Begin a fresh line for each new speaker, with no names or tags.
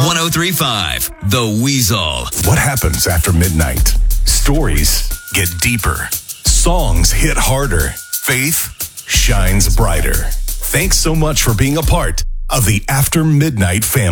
103.5 The Weasel.
What happens after midnight? Stories get deeper. Songs hit harder. Faith shines brighter. Thanks so much for being a part of the After Midnight family.